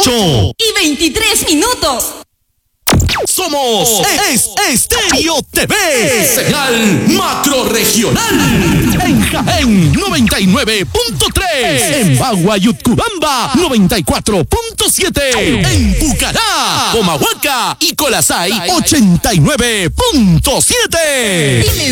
8:23. Somos Estéreo TV, señal macro-regional. En Jaén, 99.3. En Bagua y Utcubamba, 94.7. En Pucará, Comahuaca y Colasay, 89.7.